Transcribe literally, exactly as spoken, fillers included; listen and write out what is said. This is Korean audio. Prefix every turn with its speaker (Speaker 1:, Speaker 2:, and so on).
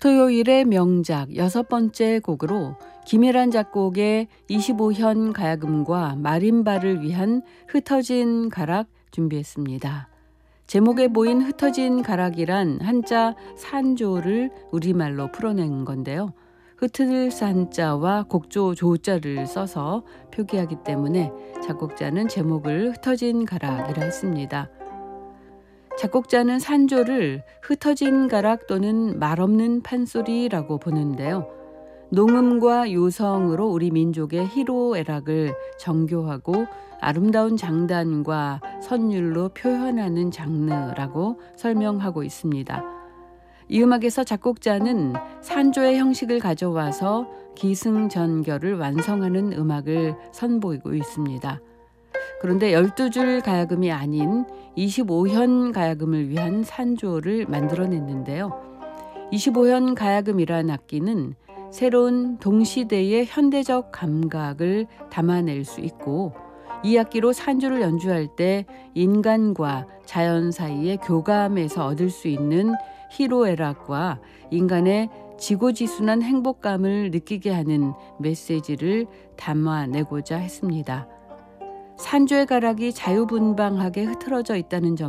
Speaker 1: 토요일의 명작 여섯 번째 곡으로 김혜란 작곡의 이십오 현 가야금과 마림바를 위한 흩어진 가락 준비했습니다. 제목에 보인 흩어진 가락이란 한자 산조를 우리말로 풀어낸 건데요. 흩을 산자와 곡조 조자를 써서 표기하기 때문에 작곡자는 제목을 흩어진 가락이라 했습니다. 작곡자는 산조를 흩어진 가락 또는 말없는 판소리라고 보는데요. 농음과 요성으로 우리 민족의 희로애락을 정교하고 아름다운 장단과 선율로 표현하는 장르라고 설명하고 있습니다. 이 음악에서 작곡자는 산조의 형식을 가져와서 기승전결을 완성하는 음악을 선보이고 있습니다. 그런데 열두 줄 가야금이 아닌 이십오 현 가야금을 위한 산조를 만들어냈는데요. 이십오 현 가야금이란 악기는 새로운 동시대의 현대적 감각을 담아낼 수 있고 이 악기로 산조를 연주할 때 인간과 자연 사이의 교감에서 얻을 수 있는 희로애락과 인간의 지고지순한 행복감을 느끼게 하는 메시지를 담아내고자 했습니다. 산조의 가락이 자유분방하게 흐트러져 있다는 점